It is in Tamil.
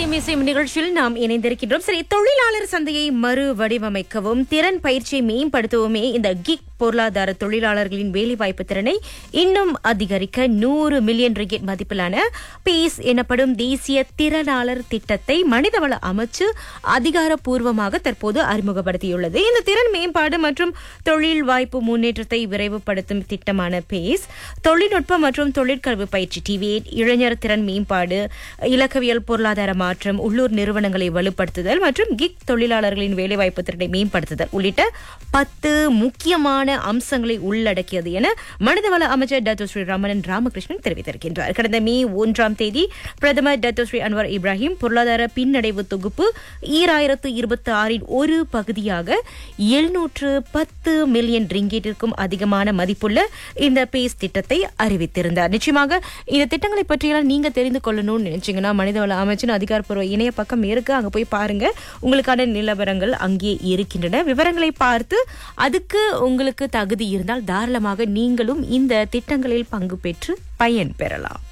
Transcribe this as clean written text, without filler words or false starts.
மீசையும் நிகழ்ச்சியில் நாம் இணைந்திருக்கின்றோம். சரி, தொழிலாளர் சந்தையை மறு வடிவமைக்கவும் திறன் பயிற்சியை மேம்படுத்தவுமே இந்த கிக் பொருளாதார தொழிலாளர்களின் வேலைவாய்ப்பு திறனை இன்னும் அதிகரிக்க 100 மில்லியன் ரிங்கெட் மதிப்பிலான பேஸ் எனப்படும் தேசிய திறனாளர் திட்டத்தை மனிதவள அமைச்சு அதிகாரப்பூர்வமாக தற்போது அறிமுகப்படுத்தியுள்ளது. இந்த திறன் மேம்பாடு மற்றும் தொழில் வாய்ப்பு முன்னேற்றத்தை விரைவுபடுத்தும் திட்டமான பேஸ் தொழில்நுட்ப மற்றும் தொழிற்கல்வி பயிற்சி டிவிஏட், இளைஞர் திறன் மேம்பாடு, இலக்கவியல் பொருளாதார மாற்றம், உள்ளூர் நிறுவனங்களை வலுப்படுத்துதல் மற்றும் கிக் தொழிலாளர்களின் வேலைவாய்ப்பு திறனை மேம்படுத்துதல் உள்ளிட்ட 10 முக்கியமான அம்சங்களை உள்ளடக்கியது என மனிதவள அமைச்சர் டாக்டர் ஸ்ரீ ரமணன் ராமகிருஷ்ணன் தெரிவித்திருக்கின்றார். கடந்த மே 1 பிரதமர் டாக்டர் ஸ்ரீ அன்வர் இப்ராஹிம் பொருளாதார பின்னடைவு தொகுப்பு 2026 ஒரு பகுதியாக 710 மில்லியன் ரிங்கெட்டிற்கும் அதிகமான மதிப்புள்ள இந்த பேஸ் திட்டத்தை அறிவித்திருந்தார். நிச்சயமாக இந்த திட்டங்களை பற்றியெல்லாம் நீங்க தெரிந்து கொள்ளணும்னு நினைச்சீங்கன்னா மனிதவள அமைச்சின் அதிகாரப்பூர்வ இணைய பக்கம் இருக்கு, அங்க போய் பாருங்க. உங்களுக்கான நிலவரங்கள் அங்கே இருக்கின்றன. விவரங்களை பார்த்து அதுக்கு உங்களுக்கு தகுதி இருந்தால் தாராளமாக நீங்களும் இந்த திட்டங்களில் பங்கு பெற்று பயன் பெறலாம்.